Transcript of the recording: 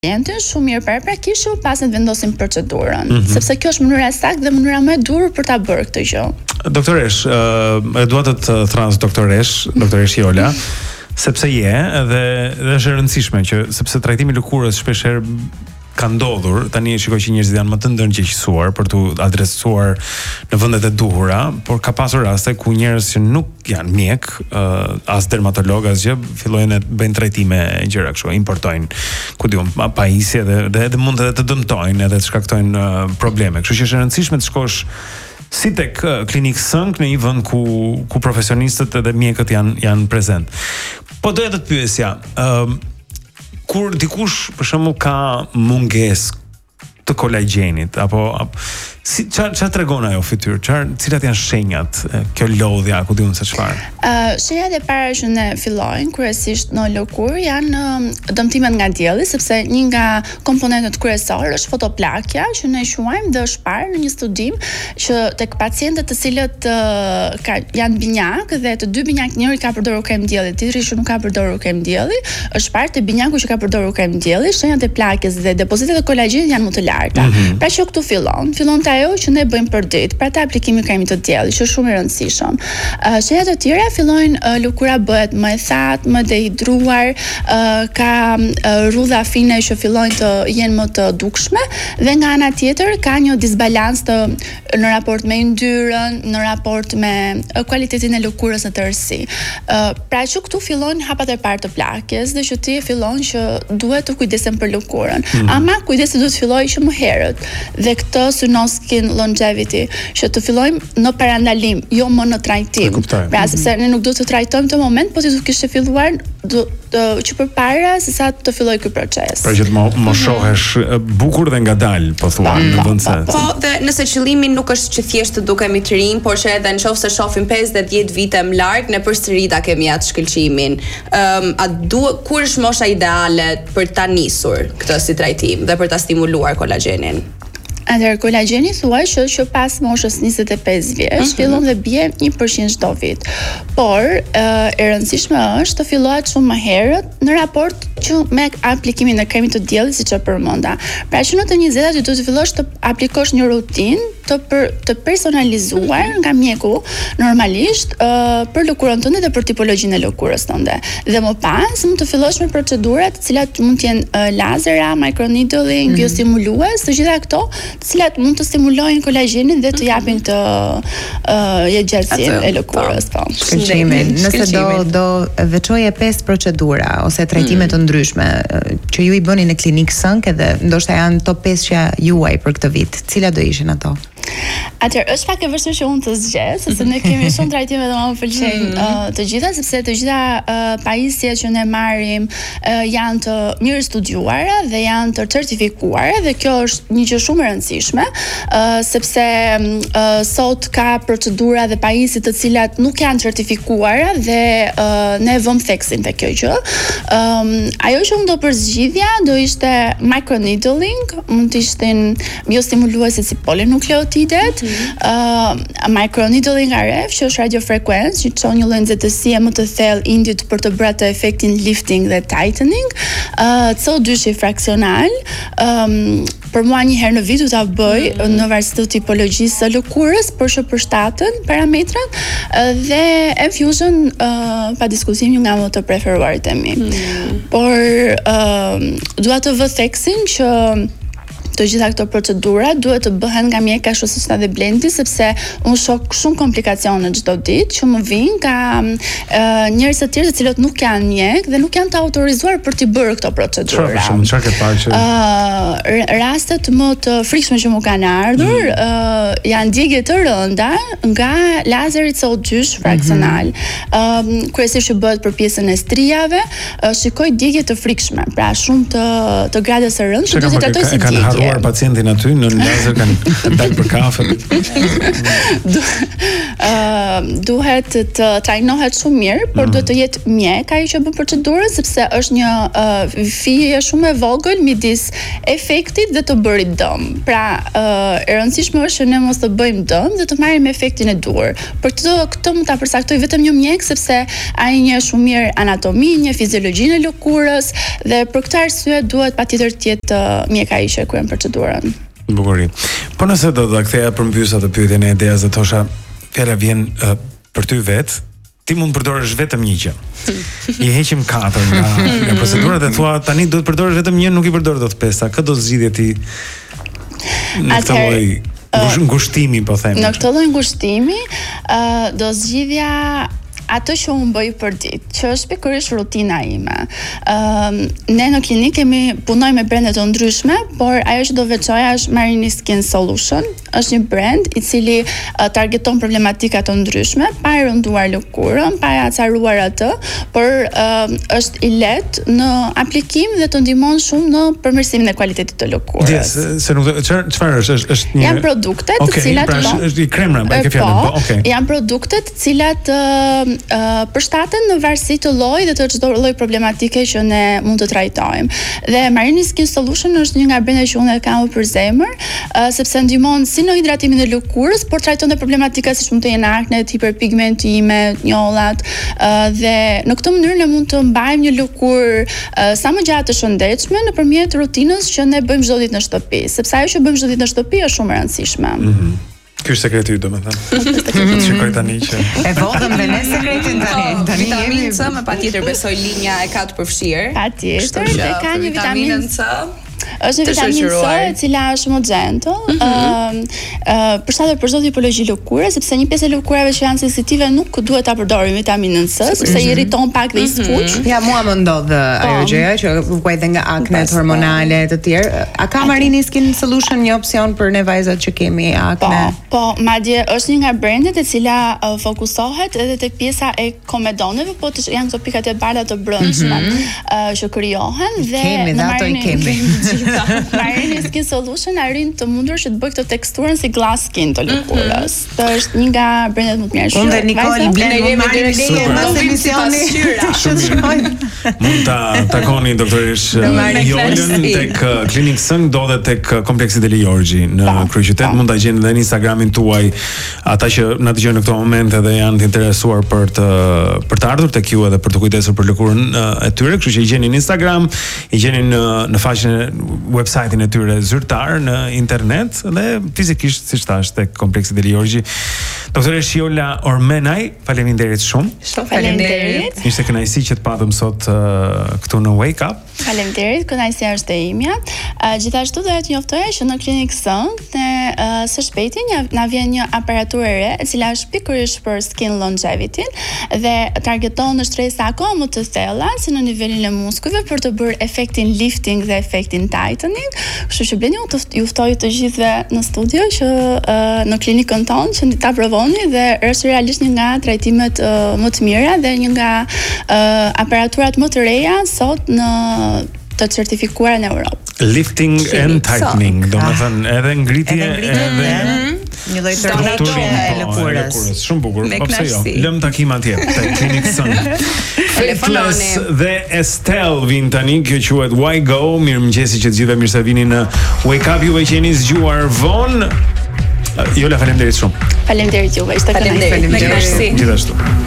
pacientin shumë mirë paraprakisht pas të vendosin procedurën, sepse kjo është mënyra saktë dhe mënyra më e durr për ta bërë këtë gjë. Doktoresh, e dua të thras doktoresh Jola, sepse dhe është e rëndësishme që sepse trajtimi i lëkurës shpeshherë ka ndodhur, tani shikoj që njerëzit janë më të ndërgjegjësuar për tu adresuar në vendet e duhura, por ka pasur raste ku njerëz që nuk janë mjek, as dermatolog as gjë, fillojnë të bëjnë trajtime gjëra kështu, importojnë, ku diun, pajisje dhe mund të dëmtojnë edhe të shkaktojnë probleme. Kështu që është e rëndësishme të shkosh si tek klinikë sënk në një vend ku profesionistët edhe mjekët janë prezent. Po doja të të pyesja, kur dikush për shembull ka mungesë të kolagjenit apo çfarë tregon ajo fytyrë? Cilat janë shenjat? Kjo lodhja, ku diun se çfarë? Shenjat e para që ne fillojnë kryesisht në lëkurë janë dëmtimet nga dielli, sepse një nga komponentët kryesorë është fotoplakja, që ne quajmë dhe është parë në një studim që tek pacientët të cilët janë binjak dhe të dy binjak, njëri ka përdorur krem dielli, tjetri që nuk ka përdorur krem dielli, është parë te binjaku që ka përdorur krem dielli, shenjat e plakjes dhe depozitet e kolagjenit janë më të larta. Pra që këtu fillon ajo që ne bëjmë për ditë, pra të aplikimi kremit të diellit, që është shumë i rëndësishëm. Shenjat e tjera fillojnë lëkura bëhet më e thatë, më dehidruar, ka rrudha fine që fillojnë të jenë më të dukshme dhe nga ana tjetër ka një disbalans në raport me yndyrën, në raport me cilësinë e lëkurës në tërësi. Pra që këtu fillojnë hapat e parë të plakjes dhe që ti fillon që duhet të kujdesen për lëkurën. Ama kujdesi duhet të fillojë që më herët. Dhe këtë synos skin longevity, që të fillojmë në parandalim, jo më në trajtim. Pra, sepse ne nuk do të trajtojmë të moment, po ti do të kishe filluar që përpara se sa të filloj ky proces. Pra që të më shohesh bukur dhe ngadalë, po thua, në vend se. Po, dhe nëse qëllimi nuk është që thjesht të dukemi të rinj, por që edhe nëse shohim 5-10 vite më larg, ne përsëri ta kemi atë shkëlqimin. Kur është mosha ideale për ta nisur këtë si trajtim dhe për ta stimuluar kolagjenin? Atëherë kolagjeni thuaj që pas moshës 25 vjeç fillon dhe bie 1% çdo vit. Por e rëndësishme është të fillohet shumë më herët në raport që me aplikimin e kremit të diellit, siç e përmenda. Pra që në të 20-at ti duhet të fillosh të aplikosh një rutinë të personalizuar nga mjeku normalisht për lëkurën tënde dhe për tipologjinë e lëkurës tënde. Dhe më pas mund të fillosh me procedurat të cilat mund të jenë lazera, microneedling, biostimulues, të gjitha këto, të cilat mund të stimulojnë kolagjenin dhe të japin të gjelësinë e lëkurës. Shkëlqimin. Nëse do veçoje 5 procedura ose trajtime të ndryshme që ju i bëni në klinikë sënk edhe ndoshta janë top 5 juaj për këtë vit, cilat do ishin ato? Atëherë është pak e vështirë që unë të zgjes, sepse ne kemi shumë trajtime dhe më pëlqejnë të gjitha, sepse të gjitha pajisjet që ne marrim janë të mirë studiuara dhe janë të certifikuara dhe kjo është një gjë shumë e rëndësishme, sepse sot ka procedura dhe pajisje të cilat nuk janë certifikuara dhe ne vëmë theksin te kjo gjë. Ajo që unë do përzgjidhja do ishte microneedling, mund të ishten biostimuluesit si polinukleotidet, microneedling RF, që është radiofrekuencë, që çon një lloj nxehtësie më të thellë indit për të bërë të efektin lifting dhe tightening, CO2 fraksional, për mua një herë në vit do ta bëj në varësi të tipologjisë së lëkurës, por që përshtaten parametrat dhe infusion pa diskutim nga më të preferuarit e mi. Por dua të vë theksin që të gjitha këto procedura duhet të bëhen nga mjek ashtu siç tha dhe Blendi, sepse unë shoh shumë komplikacione çdo ditë që më vijnë nga njerëz të tjerë të cilët nuk janë mjek dhe nuk janë të autorizuar për të bërë këto procedura. Çfarë ke parë që rastet më të frikshme që më kanë ardhur janë djegje të rënda nga lazeri CO2 fraksional. Kryesisht që bëhet për pjesën e strijave, shikoj djegje të frikshme, pra shumë të gradës së rëndë që duhet të trajtoj si djegje. takuar pacientin aty në lazer, kanë dalë për kafe. Duhet të trajnohet shumë mirë, por duhet të jetë mjek ai që bën procedurën, sepse është një fije shumë e vogël midis efektit dhe të bërit dëm. Pra, e rëndësishme është që ne mos të bëjmë dëm dhe të marrim efektin e duhur. Për këtë mund ta përcaktoj vetëm një mjek, sepse ai njeh shumë mirë anatominë, fiziologjinë e lëkurës dhe për këtë arsye duhet patjetër të jetë mjek ai që kryen procedurën. Bukurie. Po nëse do ta ktheja për mbys atë pyetjen e Deas, dhe thosha, fjala vjen për ty vet, ti mund të përdorësh vetëm një gjë. I heqim 4 nga procedurat dhe thua tani do të përdorësh vetëm një, nuk i përdor dot 5. Kë do zgjidhje ti në këtë lloj ngushtimi, po them. Në këtë lloj ngushtimi, do zgjidhja atë që unë bëj për ditë, që është pikërisht rutina ime. Ne në klinikë punojmë me brende të ndryshme, por ajo që do veçoja është Marini Skin Solution, është një brand i cili targeton problematika të ndryshme, pa e rënduar lëkurën, pa e acaruar atë, por është i lehtë në aplikim dhe të ndihmon shumë në përmirësimin e cilësisë të lëkurës. Se nuk çfarë është një janë produkte të cilat është i kremra, e ke fjalën, po, okay. Janë produkte të cilat përshtaten në varësi të llojit dhe të çdo lloj problematike që ne mund të trajtojmë. Dhe Marini Skin Solution është një nga brendet që unë e kam për zemër, sepse ndihmon si në hidratimin e lëkurës, por trajton edhe problematika siç mund të jenë akne, hiperpigmentime, njollat, dhe në këtë mënyrë ne mund të mbajmë një lëkurë sa më gjatë të shëndetshme nëpërmjet rutinës që ne bëjmë çdo ditë në shtëpi, sepse ajo që bëjmë çdo ditë në shtëpi është shumë e rëndësishme. Ky është sekreti, domethënë. Shikoj tani që e vogëm dhe ne sekretin tani. Vitaminë C, më patjetër besoj linja e ka të përfshirë. Patjetër, dhe ka një vitaminë C. Është një vitaminë C e cila është më gentle, përshtatet për çdo tipologji lëkure, sepse një pjesë e lëkurave që janë sensitive nuk duhet ta përdorim vitaminën C, sepse i irriton pak dhe i skuq. Ja, mua më ndodh ajo gjëja që vuaj edhe nga aknet hormonale të tjerë. A ka Marini Skin Solution një opsion për ne vajzat që kemi akne? Po, madje është një nga brendet e cila fokusohet edhe tek pjesa e komedoneve, po janë këto pikat e bardha të brendshme që krijohen dhe Marini Skin Solution arrin të mundur që të bëj këtë teksturën si glass skin të lëkurës. Të është një nga brendet më të mirë. Unë dhe Nikoli blen pas emisioni. Mund ta takoni doktoresh Jolën tek Klinik Sën, dhe tek kompleksi Deli Jorgji në kryeqytet. Mund ta gjeni edhe në Instagramin tuaj ata që na dëgjojnë në këtë moment edhe janë të interesuar për të ardhur tek ju edhe për të kujdesur për lëkurën e tyre, kështu që i gjeni në Instagram, i gjeni në faqen website-in e tyre zyrtar në internet dhe fizikisht siç thash tek kompleksi Deli Jorgji. Doktoresh Jola Ormenaj, faleminderit shumë. Faleminderit. Ishte kënaqësi që të patëm sot këtu në Wake Up. Faleminderit, kënaqësia është e imja. Gjithashtu do të njoftoja që në Klinik Sën së shpejti na vjen një aparaturë e re, e cila është pikërisht për skin longevity dhe targeton në shtresa akoma më të thella si në nivelin e muskujve për të bërë efektin lifting dhe efektin tightening. Kështu që bleni ju ftoj të gjithëve në studio që në klinikën tonë që ta provoni dhe është realisht një nga trajtimet më të mira dhe një nga aparaturat më të reja sot në të certifikuara në Europë. Lifting and tightening, domethënë edhe ngritje edhe një lloj tërheqje e lëkurës. Shumë bukur, po pse jo? Lëm takim atje tek Klinik Sën. Telefononi. Dhe Estelle vin tani, kjo quhet Why Go. Mirëmëngjesi që të gjithëve, mirë se vini në Wake Up, juve që jeni zgjuar vonë. Jola, faleminderit shumë. Faleminderit juve, ishte kënaqësi. Gjithashtu.